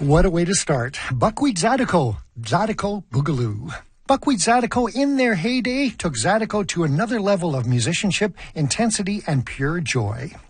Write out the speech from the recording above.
What a way to start. Buckwheat Zydeco, Zydeco Boogaloo. Buckwheat Zydeco, in their heyday, took Zydeco to another level of musicianship, intensity, and pure joy.